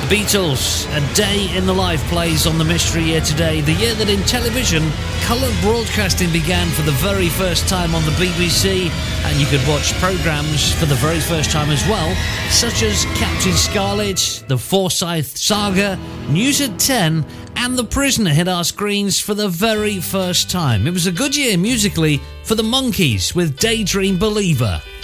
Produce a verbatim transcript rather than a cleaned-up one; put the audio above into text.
Beatles, A Day in the Life plays on the Mystery Year today, the year that in television, colour broadcasting began for the very first time on the B B C, and you could watch programmes for the very first time as well, such as Captain Scarlet, The Forsyth Saga, News at ten, and The Prisoner hit our screens for the very first time. It was a good year musically for the Monkees with Daydream Believer.